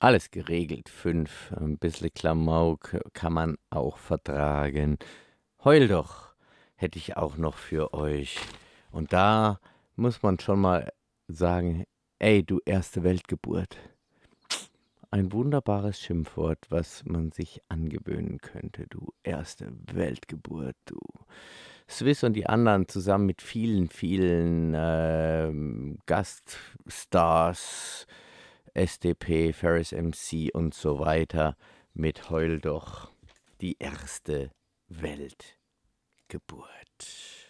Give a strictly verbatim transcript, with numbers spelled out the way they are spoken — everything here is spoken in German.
Alles geregelt. fünf, ein bisschen Klamauk kann man auch vertragen. Heul doch, hätte ich auch noch für euch. Und da muss man schon mal sagen, ey, du erste Weltgeburt. Ein wunderbares Schimpfwort, was man sich angewöhnen könnte, du erste Weltgeburt, du. Swiss und die anderen zusammen mit vielen, vielen ähm, Gaststars, S D P, Ferris M C und so weiter mit Heul doch die erste Weltgeburt.